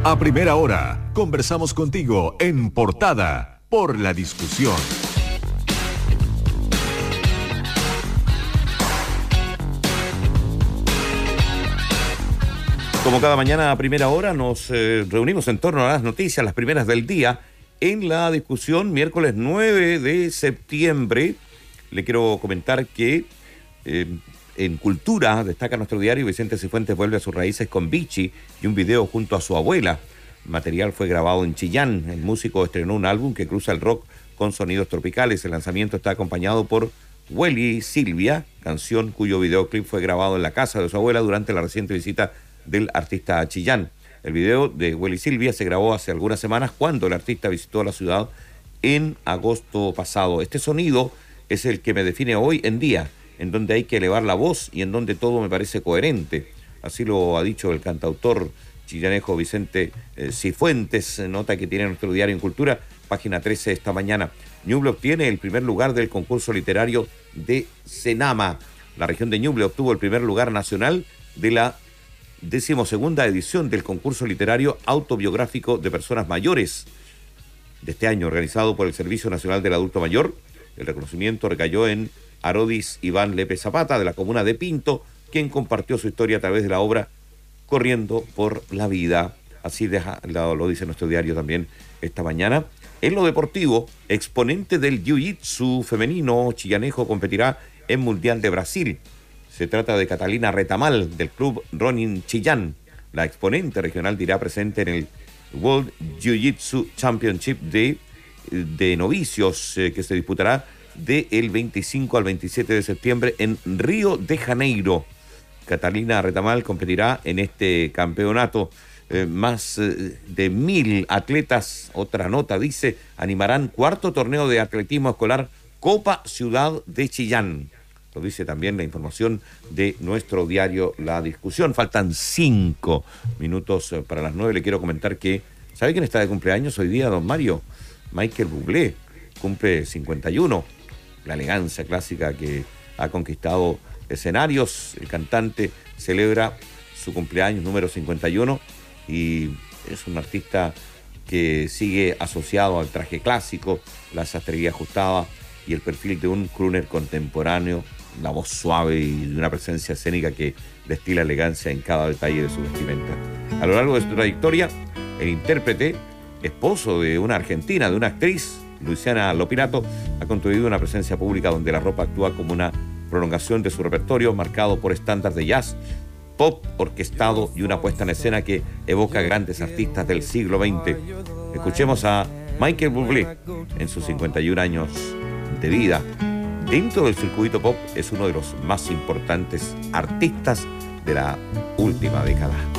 A primera hora, conversamos contigo en Portada por la Discusión. Como cada mañana a primera hora nos reunimos en torno a las noticias, las primeras del día, en la discusión miércoles 9 de septiembre. Le quiero comentar que en Cultura destaca nuestro diario: Vicente Cifuentes vuelve a sus raíces con Vichy y un video junto a su abuela. El material fue grabado en Chillán. El músico estrenó un álbum que cruza el rock con sonidos tropicales. El lanzamiento está acompañado por Hueli Silvia, canción cuyo videoclip fue grabado en la casa de su abuela durante la reciente visita del artista a Chillán. El video de Hueli Silvia se grabó hace algunas semanas cuando el artista visitó la ciudad en agosto pasado. Este sonido es el que me define hoy en día, en donde hay que elevar la voz y en donde todo me parece coherente. Así lo ha dicho el cantautor chillanejo Vicente Cifuentes, nota que tiene nuestro diario en Cultura, página 13 esta mañana. Ñuble obtiene el primer lugar del concurso literario de Senama. La región de Ñuble obtuvo el primer lugar nacional de la 12ª edición del concurso literario autobiográfico de personas mayores de este año, organizado por el Servicio Nacional del Adulto Mayor. El reconocimiento recayó en Arodis Iván Lepe Zapata, de la comuna de Pinto, quien compartió su historia a través de la obra Corriendo por la Vida. Así lo dice nuestro diario también esta mañana. En lo deportivo, exponente del jiu-jitsu femenino chillanejo competirá en Mundial de Brasil. Se trata de Catalina Retamal, del club Ronin Chillán. La exponente regional dirá presente en el World Jiu-Jitsu Championship de novicios que se disputará del 25 al 27 de septiembre en Río de Janeiro. Catalina Retamal competirá en este campeonato. Más de 1.000 atletas, otra nota dice, animarán cuarto torneo de atletismo escolar Copa Ciudad de Chillán. Lo dice también la información de nuestro diario La Discusión. Faltan 5 minutos para las 9. Le quiero comentar que, ¿sabe quién está de cumpleaños hoy día, don Mario? Michael Bublé, cumple 51. La elegancia clásica que ha conquistado escenarios. El cantante celebra su cumpleaños número 51 y es un artista que sigue asociado al traje clásico, la sastrería ajustada y el perfil de un crooner contemporáneo, la voz suave y una presencia escénica que destila elegancia en cada detalle de su vestimenta. A lo largo de su trayectoria, el intérprete, esposo de una argentina, de una actriz, Luciana Lopirato, ha construido una presencia pública donde la ropa actúa como una prolongación de su repertorio, marcado por estándares de jazz, pop orquestado y una puesta en escena que evoca grandes artistas del siglo XX. Escuchemos a Michael Bublé en sus 51 años de vida. Dentro del circuito pop es uno de los más importantes artistas de la última década.